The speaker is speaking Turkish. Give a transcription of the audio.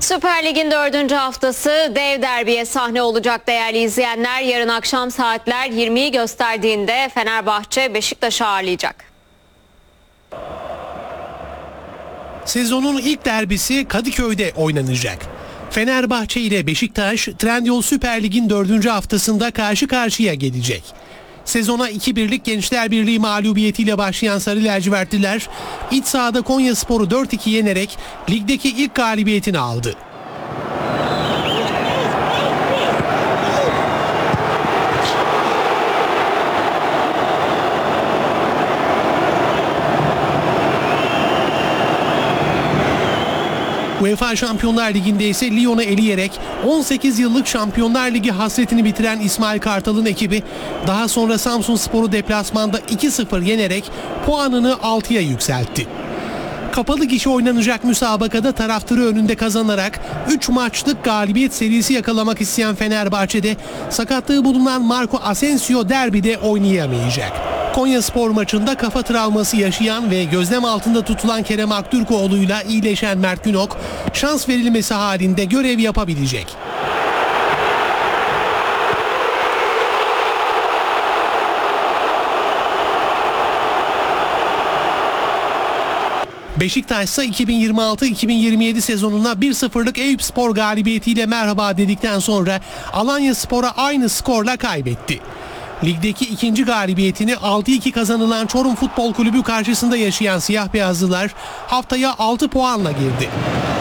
Süper Lig'in 4. haftası dev derbiye sahne olacak değerli izleyenler. Yarın akşam saatler 20'yi gösterdiğinde Fenerbahçe Beşiktaş'ı ağırlayacak. Sezonun ilk derbisi Kadıköy'de oynanacak. Fenerbahçe ile Beşiktaş Trendyol Süper Lig'in 4. haftasında karşı karşıya gelecek. Sezona 2-1'lik Gençler Birliği mağlubiyetiyle başlayan Sarı Lacivertliler iç sahada Konyaspor'u 4-2 yenerek ligdeki ilk galibiyetini aldı. UEFA Şampiyonlar Ligi'nde ise Lyon'u eleyerek 18 yıllık Şampiyonlar Ligi hasretini bitiren İsmail Kartal'ın ekibi daha sonra Samsunspor'u deplasmanda 2-0 yenerek puanını 6'ya yükseltti. Kapalı gişe oynanacak müsabakada taraftarı önünde kazanarak 3 maçlık galibiyet serisi yakalamak isteyen Fenerbahçe'de sakatlığı bulunan Marco Asensio derbide oynayamayacak. Konyaspor maçında kafa travması yaşayan ve gözlem altında tutulan Kerem Aktürkoğlu'yla iyileşen Mert Günok şans verilmesi halinde görev yapabilecek. Beşiktaş ise 2026-2027 sezonuna 1-0'lık Eyüpspor galibiyetiyle merhaba dedikten sonra Alanyaspor'a aynı skorla kaybetti. Ligdeki ikinci galibiyetini 6-2 kazanılan Çorum Futbol Kulübü karşısında yaşayan siyah beyazlılar haftaya 6 puanla girdi.